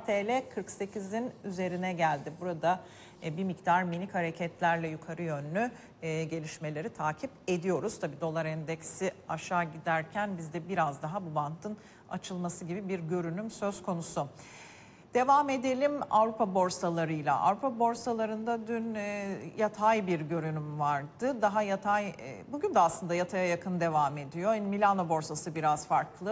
dolar TL 48'in üzerine geldi. Burada bir miktar minik hareketlerle yukarı yönlü gelişmeleri takip ediyoruz. Tabii dolar endeksi aşağı giderken bizde biraz daha bu bantın açılması gibi bir görünüm söz konusu. Devam edelim Avrupa borsalarıyla. Avrupa borsalarında dün yatay bir görünüm vardı. Daha yatay, bugün de aslında yataya yakın devam ediyor. Milano borsası biraz farklı.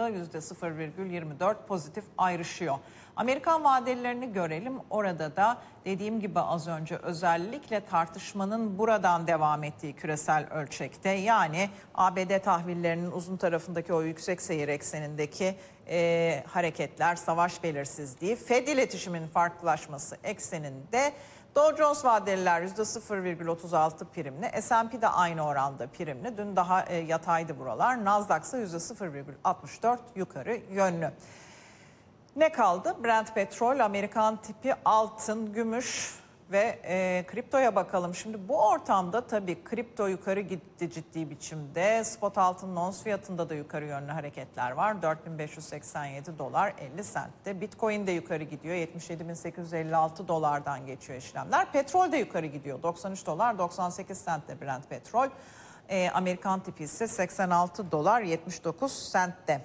%0,24 pozitif ayrışıyor. Amerikan vadelilerini görelim. Orada da dediğim gibi az önce özellikle tartışmanın buradan devam ettiği küresel ölçekte, yani ABD tahvillerinin uzun tarafındaki o yüksek seyir eksenindeki hareketler, savaş belirsizliği, Fed iletişimin farklılaşması ekseninde Dow Jones vadeliler %0,36 primli, S&P de aynı oranda primli. Dün daha yataydı buralar. Nasdaq ise %0,64 yukarı yönlü. Ne kaldı? Brent petrol, Amerikan tipi altın, gümüş ve kriptoya bakalım. Şimdi bu ortamda tabii kripto yukarı gitti ciddi biçimde. Spot altının ons fiyatında da yukarı yönlü hareketler var. 4.587 dolar 50 sentte. Bitcoin de yukarı gidiyor. 77.856 dolardan geçiyor işlemler. Petrol de yukarı gidiyor. 93 dolar 98 sentte Brent petrol. Amerikan tipi ise 86 dolar 79 sentte.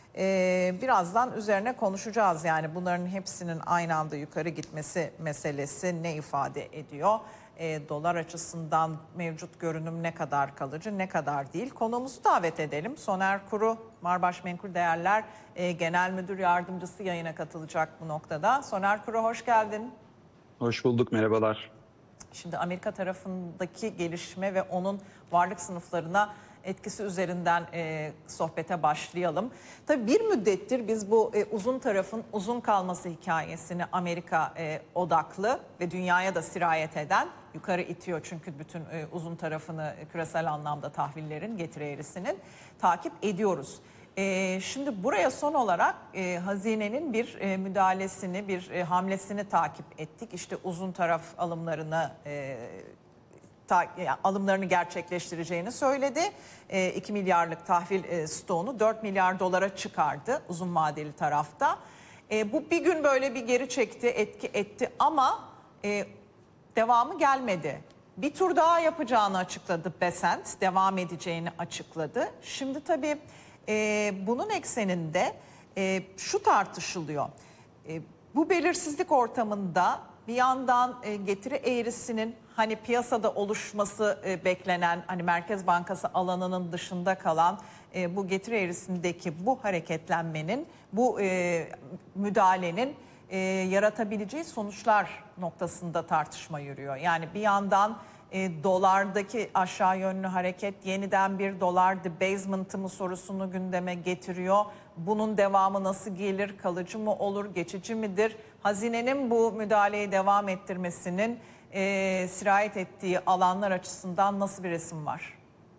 Birazdan üzerine konuşacağız, yani bunların hepsinin aynı anda yukarı gitmesi meselesi ne ifade ediyor? Dolar açısından mevcut görünüm ne kadar kalıcı, ne kadar değil? Konuğumuzu davet edelim. Soner Kuru, Marbaş Menkul Değerler Genel Müdür Yardımcısı yayına katılacak bu noktada. Soner Kuru, hoş geldin. Hoş bulduk, merhabalar. Şimdi Amerika tarafındaki gelişme ve onun varlık sınıflarına etkisi üzerinden sohbete başlayalım. Tabii bir müddettir biz bu uzun tarafın uzun kalması hikayesini Amerika odaklı ve dünyaya da sirayet eden, yukarı itiyor çünkü bütün uzun tarafını küresel anlamda tahvillerin getiri eğrisinin takip ediyoruz. Şimdi buraya son olarak hazinenin bir müdahalesini, bir hamlesini takip ettik. İşte uzun taraf alımlarını alımlarını gerçekleştireceğini söyledi. 2 milyarlık tahvil stoğunu 4 milyar dolara çıkardı uzun vadeli tarafta. Bu bir gün böyle bir geri çekti, etki etti ama devamı gelmedi. Bir tur daha yapacağını açıkladı Besant, devam edeceğini açıkladı. Şimdi tabii bunun ekseninde şu tartışılıyor. Bu belirsizlik ortamında bir yandan getiri eğrisinin hani piyasada oluşması beklenen, hani Merkez Bankası alanının dışında kalan bu getiri eğrisindeki bu hareketlenmenin, bu müdahalenin yaratabileceği sonuçlar noktasında tartışma yürüyor. Yani bir yandan dolardaki aşağı yönlü hareket yeniden bir dolar debasement'ı mı sorusunu gündeme getiriyor. Bunun devamı nasıl gelir, kalıcı mı olur, geçici midir? Hazinenin bu müdahaleyi devam ettirmesinin sirayet ettiği alanlar açısından nasıl bir resim var?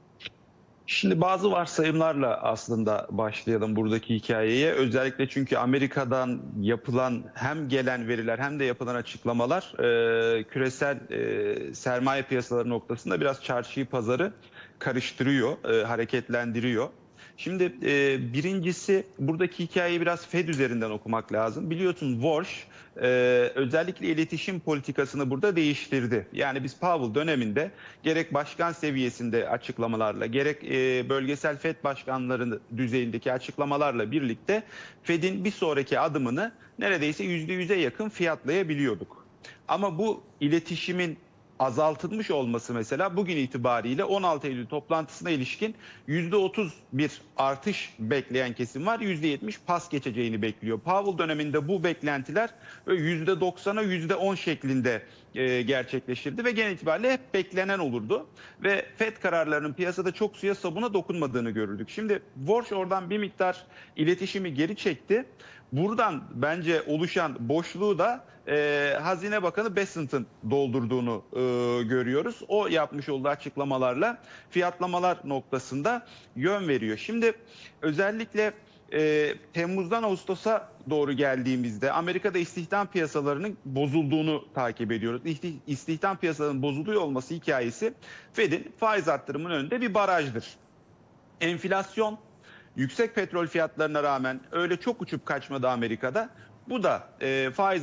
Şimdi bazı varsayımlarla aslında başlayalım buradaki hikayeye. Özellikle çünkü Amerika'dan yapılan hem gelen veriler hem de yapılan açıklamalar küresel sermaye piyasaları noktasında biraz çarşıyı pazarı karıştırıyor, hareketlendiriyor. Şimdi birincisi buradaki hikayeyi biraz Fed üzerinden okumak lazım. Biliyorsun Walsh özellikle iletişim politikasını burada değiştirdi. Yani biz Powell döneminde gerek başkan seviyesinde açıklamalarla gerek bölgesel Fed başkanları düzeyindeki açıklamalarla birlikte Fed'in bir sonraki adımını neredeyse %100'e yakın fiyatlayabiliyorduk. Ama bu iletişimin azaltılmış olması mesela bugün itibariyle 16 Eylül toplantısına ilişkin %30 bir artış bekleyen kesim var. %70 pas geçeceğini bekliyor. Powell döneminde bu beklentiler %90'a %10 şeklinde gerçekleştirdi ve genel itibariyle hep beklenen olurdu. Ve Fed kararlarının piyasada çok suya sabuna dokunmadığını görürdük. Şimdi Walsh oradan bir miktar iletişimi geri çekti. Buradan bence oluşan boşluğu da Hazine Bakanı Bessent'ın doldurduğunu görüyoruz. O yapmış olduğu açıklamalarla fiyatlamalar noktasında yön veriyor. Şimdi özellikle Temmuz'dan Ağustos'a doğru geldiğimizde Amerika'da istihdam piyasalarının bozulduğunu takip ediyoruz. İstihdam piyasalarının bozuluyor olması hikayesi Fed'in faiz arttırımının önünde bir barajdır. Enflasyon yüksek petrol fiyatlarına rağmen öyle çok uçup kaçmadı Amerika'da. Bu da faiz